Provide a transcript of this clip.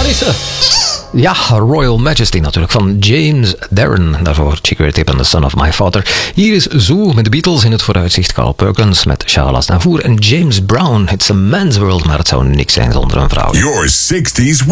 Daar is ze. Ja, Royal Majesty natuurlijk, van James Darren. Daarvoor Chicory Tip and the Son of My Father. Hier is Zoo met de Beatles in het vooruitzicht. Carl Perkins met Charles Aznavour en James Brown. It's a man's world, maar het zou niks zijn zonder een vrouw. Your 60s